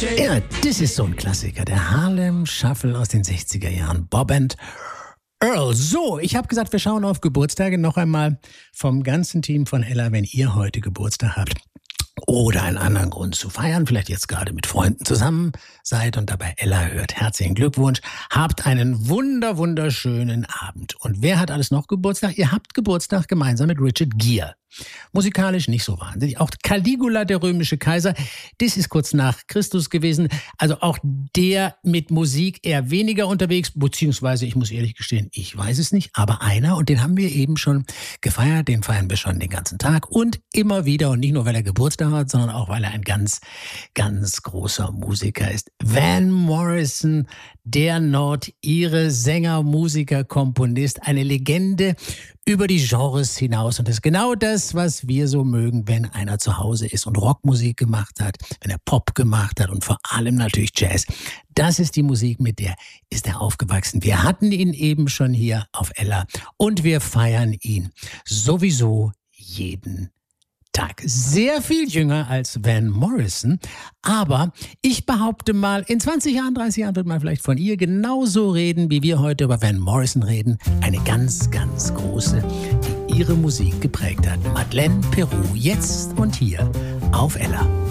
Ja, das ist so ein Klassiker, der Harlem Shuffle aus den 60er Jahren. Bob and Earl. So, ich habe gesagt, wir schauen auf Geburtstage noch einmal vom ganzen Team von Ella, wenn ihr heute Geburtstag habt. Oder einen anderen Grund zu feiern, vielleicht jetzt gerade mit Freunden zusammen seid und dabei Ella hört. Herzlichen Glückwunsch, habt einen wunderschönen Abend. Und wer hat alles noch Geburtstag? Ihr habt Geburtstag gemeinsam mit Richard Gere. Musikalisch nicht so wahnsinnig. Auch Caligula, der römische Kaiser, das ist kurz nach Christus gewesen. Also auch der mit Musik eher weniger unterwegs, beziehungsweise, ich muss ehrlich gestehen, ich weiß es nicht, aber einer, und den haben wir eben schon gefeiert, den feiern wir schon den ganzen Tag und immer wieder, und nicht nur, weil er Geburtstag hat, sondern auch, weil er ein ganz großer Musiker ist. Van Morrison, der Nord-Ire, Sänger, Musiker, Komponist, eine Legende über die Genres hinaus. Und das ist genau das, was wir so mögen, wenn einer zu Hause ist und Rockmusik gemacht hat, wenn er Pop gemacht hat und vor allem natürlich Jazz. Das ist die Musik, mit der ist er aufgewachsen. Wir hatten ihn eben schon hier auf Ella und wir feiern ihn sowieso jeden Tag. Sehr viel jünger als Van Morrison, aber ich behaupte mal, in 20 Jahren, 30 Jahren wird man vielleicht von ihr genauso reden, wie wir heute über Van Morrison reden. Eine ganz große, die ihre Musik geprägt hat. Madeleine Peru, jetzt und hier auf Ella.